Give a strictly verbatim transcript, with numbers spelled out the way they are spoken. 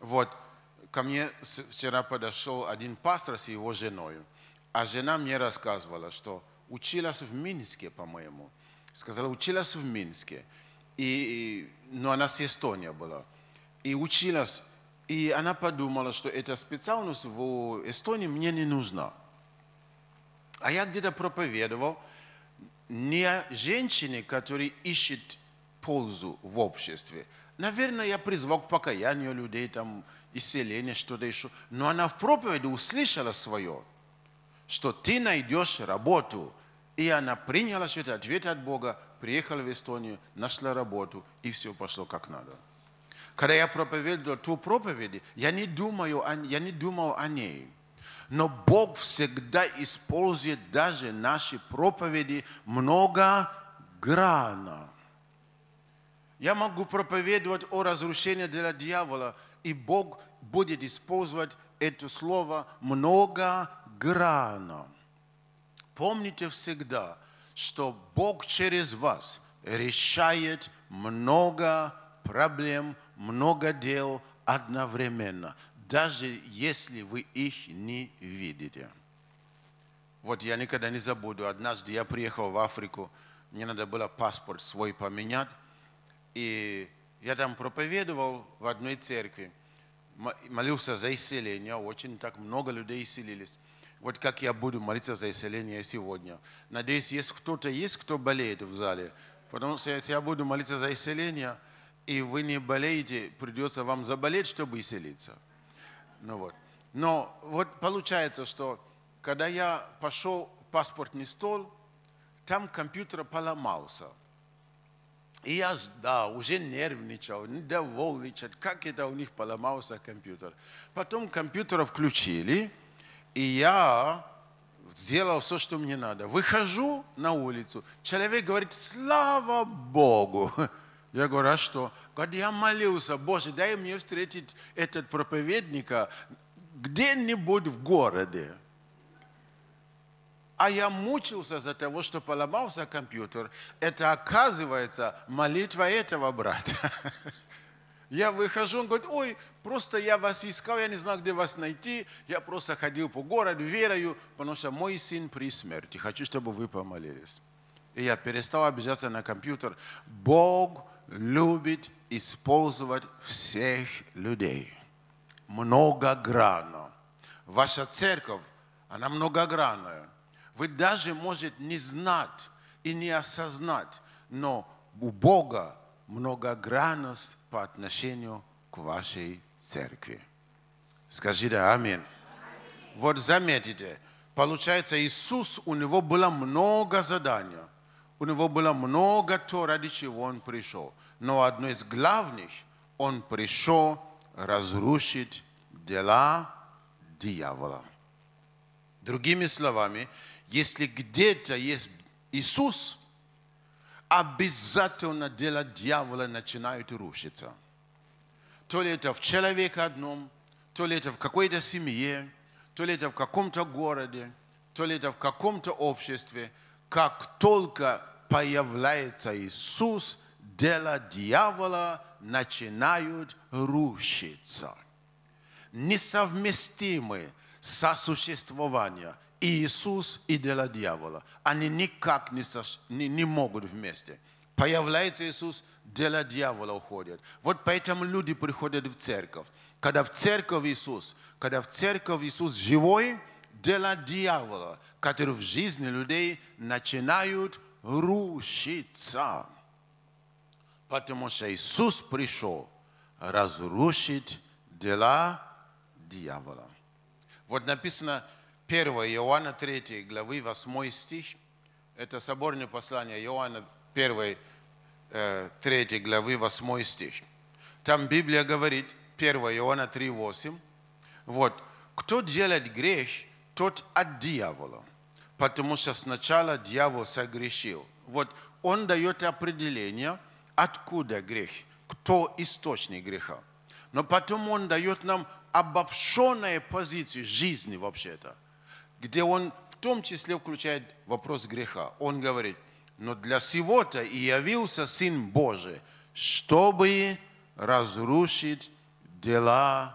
Вот, ко мне вчера подошел один пастор с его женой, а жена мне рассказывала, что училась в Минске, по-моему. Сказала, училась в Минске, и, но она с Эстонии была. И училась, и она подумала, что эта специальность в Эстонии мне не нужна. А я где-то проповедовал не женщине, которая ищет пользу в обществе. Наверное, я призвал к покаянию людей, там, исцеление, что-то еще. Но она в проповеди услышала свое, что ты найдешь работу. И она приняла что-то, ответ от Бога, приехала в Эстонию, нашла работу, и все пошло как надо. Когда я проповедовал ту проповедь, я не думаю, я не думал о ней. Но Бог всегда использует даже наши проповеди многогранно. Я могу проповедовать о разрушении для дьявола, и Бог будет использовать это слово многогранно. Помните всегда, что Бог через вас решает много проблем, много дел одновременно, даже если вы их не видите. Вот я никогда не забуду, однажды я приехал в Африку, мне надо было паспорт свой поменять, и я там проповедовал в одной церкви, молился за исцеление, очень так много людей исцелились. Вот как я буду молиться за исцеление сегодня. Надеюсь, есть кто-то есть, кто болеет в зале. Потому что если я буду молиться за исцеление, и вы не болеете, придется вам заболеть, чтобы исцелиться. Ну вот. Но вот получается, что когда я пошел в паспортный стол, там компьютер поломался. И я ждал, уже нервничал, недовольничал, как это у них поломался компьютер. Потом компьютер включили, и я сделал все, что мне надо. Выхожу на улицу, человек говорит, слава Богу. Я говорю, а что? Говорит, я молился, Боже, дай мне встретить этого проповедника где-нибудь в городе. А я мучился за того, что поломался компьютер. Это, оказывается, молитва этого брата. Я выхожу, он говорит, ой, просто я вас искал, я не знал, где вас найти. Я просто ходил по городу, верою, потому что мой сын при смерти. Хочу, чтобы вы помолились. И я перестал обижаться на компьютер. Бог любит использовать всех людей. Многогранно. Ваша церковь, она многогранная. Вы даже можете не знать и не осознать, но у Бога многогранность по отношению к вашей церкви. Скажите аминь. Вот заметите, получается, Иисус, у него было много заданий, у него было много то, ради чего он пришел. Но одно из главных, он пришел разрушить дела дьявола. Другими словами, если где-то есть Иисус, обязательно дела дьявола начинают рушиться. То ли это в человеке одном, то ли это в какой-то семье, то ли это в каком-то городе, то ли это в каком-то обществе. Как только появляется Иисус, дела дьявола начинают рушиться. Несовместимы сосуществования Иисус и дела дьявола. Они никак не, со, не, не могут вместе. Появляется Иисус, дела дьявола уходят. Вот поэтому люди приходят в церковь. Когда в церковь Иисус, когда в церковь Иисус живой, дела дьявола, которые в жизни людей начинают рушиться. Потому что Иисус пришел разрушить дела дьявола. Вот написано первое Иоанна третьей главы восьмой стих. Это соборное послание Иоанна первой, третьей главы восьмой стих. Там Библия говорит, первое Иоанна три восемь. Вот, кто делает грех, тот от дьявола. Потому что сначала дьявол согрешил. Вот он дает определение, откуда грех, кто источник греха. Но потом он дает нам обобщенную позицию жизни вообще-то, где он в том числе включает вопрос греха. Он говорит, но для сего-то и явился Сын Божий, чтобы разрушить дела